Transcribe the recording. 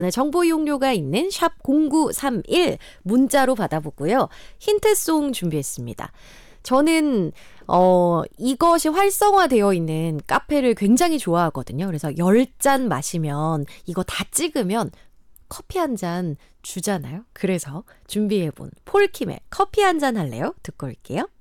네, 정보 이용료가 있는 샵 0931 문자로 받아보고요. 힌트송 준비했습니다. 저는 이것이 활성화되어 있는 카페를 굉장히 좋아하거든요. 그래서 10잔 마시면 이거 다 찍으면 커피 한 잔 주잖아요. 그래서 준비해본 폴킴의 커피 한 잔 할래요? 듣고 올게요.